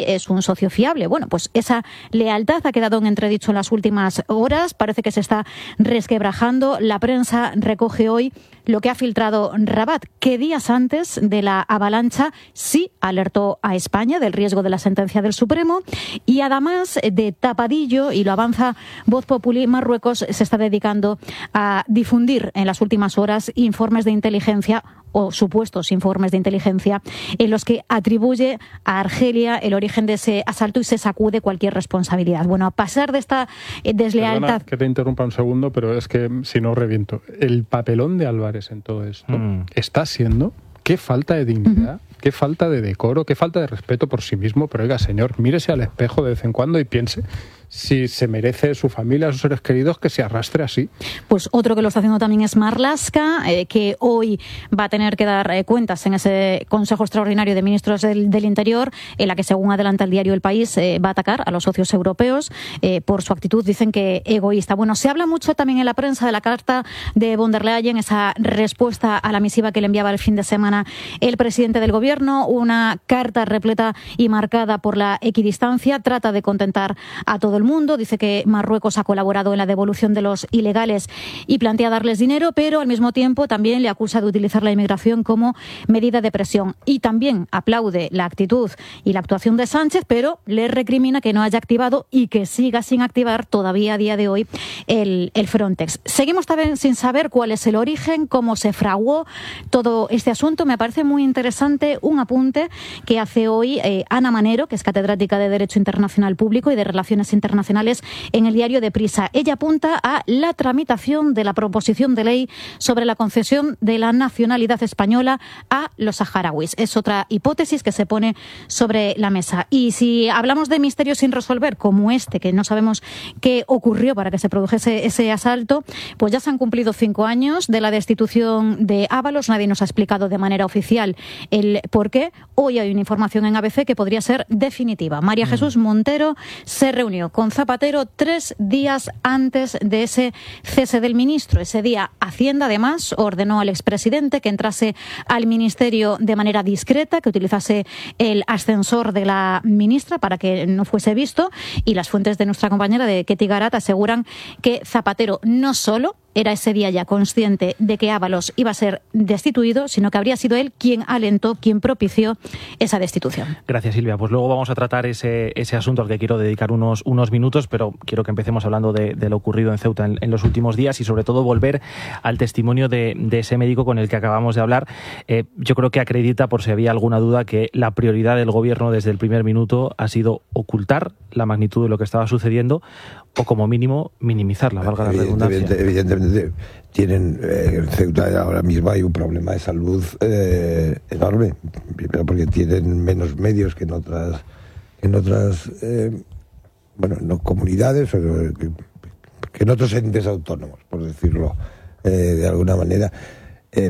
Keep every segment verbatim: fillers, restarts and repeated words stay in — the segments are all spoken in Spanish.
Egoí es un socio fiable. Bueno, pues esa lealtad ha quedado en entredicho en las últimas horas. Parece que se está resquebrajando. La prensa recoge hoy lo que ha filtrado Rabat, que días antes de la avalancha sí alertó a España del riesgo de la sentencia del Supremo, y además de tapadillo, y lo avanza Voz Populi, Marruecos se está dedicando a difundir en las últimas horas informes de inteligencia o supuestos informes de inteligencia en los que atribuye a Argelia el origen de ese asalto y se sacude cualquier responsabilidad. Bueno, a pesar de esta deslealtad... Perdona que te interrumpa un segundo, pero es que si no reviento. El papelón de Álvarez en todo esto mm. está siendo... Qué falta de dignidad, uh-huh. qué falta de decoro, qué falta de respeto por sí mismo. Pero oiga, señor, mírese al espejo de vez en cuando y piense si se merece su familia, sus seres queridos, que se arrastre así. Pues otro que lo está haciendo también es Marlaska, eh, que hoy va a tener que dar eh, cuentas en ese Consejo Extraordinario de Ministros del, del Interior, en la que, según adelanta el diario El País, eh, va a atacar a los socios europeos eh, por su actitud, dicen que egoísta. Bueno, se habla mucho también en la prensa de la carta de von der Leyen, esa respuesta a la misiva que le enviaba el fin de semana el presidente del Gobierno, una carta repleta y marcada por la equidistancia. Trata de contentar a todo el mundo, dice que Marruecos ha colaborado en la devolución de los ilegales y plantea darles dinero, pero al mismo tiempo también le acusa de utilizar la inmigración como medida de presión, y también aplaude la actitud y la actuación de Sánchez, pero le recrimina que no haya activado y que siga sin activar todavía a día de hoy el, el Frontex. Seguimos también sin saber cuál es el origen, cómo se fraguó todo este asunto. Me parece muy interesante un apunte que hace hoy eh, Ana Manero, que es catedrática de Derecho Internacional Público y de Relaciones Internacionales en el diario Deprisa. Ella apunta a la tramitación de la proposición de ley sobre la concesión de la nacionalidad española a los saharauis. Es otra hipótesis que se pone sobre la mesa. Y si hablamos de misterios sin resolver, como este, que no sabemos qué ocurrió para que se produjese ese asalto, pues ya se han cumplido cinco años de la destitución de Ábalos. Nadie nos ha explicado de manera oficial el por qué. Hoy hay una información en A B C que podría ser definitiva. María Jesús Montero se reunió con Zapatero tres días antes de ese cese del ministro. Ese día Hacienda, además, ordenó al expresidente que entrase al ministerio de manera discreta, que utilizase el ascensor de la ministra para que no fuese visto, y las fuentes de nuestra compañera de Ketty Garat aseguran que Zapatero no solo era ese día ya consciente de que Ábalos iba a ser destituido, sino que habría sido él quien alentó, quien propició esa destitución. Gracias, Silvia. Pues luego vamos a tratar ese, ese asunto al que quiero dedicar unos, unos minutos, pero quiero que empecemos hablando de, de lo ocurrido en Ceuta en, en los últimos días y sobre todo volver al testimonio de, de ese médico con el que acabamos de hablar. Eh, yo creo que acredita, por si había alguna duda, que la prioridad del Gobierno desde el primer minuto ha sido ocultar la magnitud de lo que estaba sucediendo o, como mínimo, minimizarla, valga la redundancia. Evidentemente. Tienen eh, en Ceuta ahora mismo hay un problema de salud eh, enorme, primero porque tienen menos medios que en otras en otras eh, bueno no comunidades, pero que, que en otros entes autónomos, por decirlo eh, de alguna manera. Eh,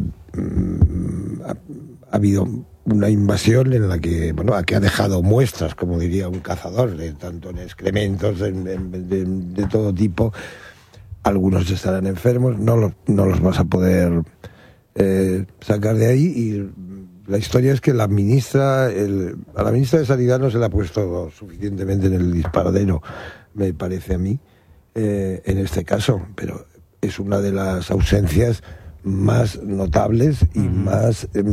ha, ha habido una invasión en la que bueno que ha dejado muestras, como diría un cazador, de tanto en excrementos en, en, de, de todo tipo. Algunos estarán enfermos, no los, no los vas a poder eh, sacar de ahí, y la historia es que la ministra, el, a la ministra de Sanidad no se le ha puesto suficientemente en el disparadero, me parece a mí, eh, en este caso, pero es una de las ausencias más notables y mm. más eh,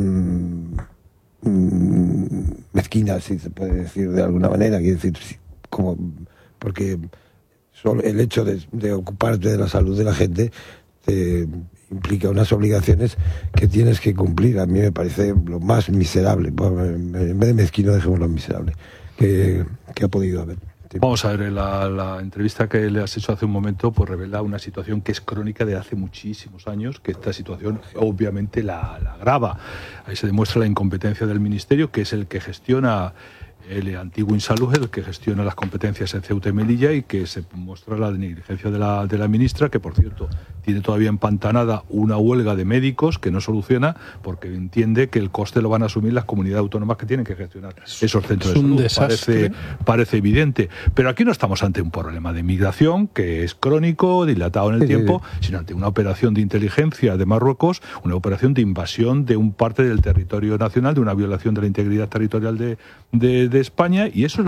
mezquinas, si se puede decir de alguna manera, quiero decir, como porque solo el hecho de, de ocuparte de la salud de la gente te implica unas obligaciones que tienes que cumplir. A mí me parece lo más miserable, en vez de mezquino dejemos lo miserable que, que ha podido haber. Vamos a ver, la, la entrevista que le has hecho hace un momento pues revela una situación que es crónica de hace muchísimos años, que esta situación obviamente la, la agrava. Ahí se demuestra la incompetencia del Ministerio, que es el que gestiona el antiguo Insalud, el que gestiona las competencias en Ceuta y Melilla, y que se muestra la negligencia de la, de la ministra, que por cierto tiene todavía empantanada una huelga de médicos que no soluciona porque entiende que el coste lo van a asumir las comunidades autónomas que tienen que gestionar esos centros de salud. Parece, parece evidente. Pero aquí no estamos ante un problema de migración que es crónico, dilatado en el sí, tiempo, sí, sí. sino ante una operación de inteligencia de Marruecos, una operación de invasión de un parte del territorio nacional, de una violación de la integridad territorial de, de, de España, y eso es